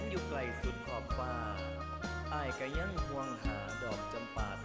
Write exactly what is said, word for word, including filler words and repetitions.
อยู่ไกลสุดขอบฟ้าอ้ายก็ยังห่วงหาดอกจำปา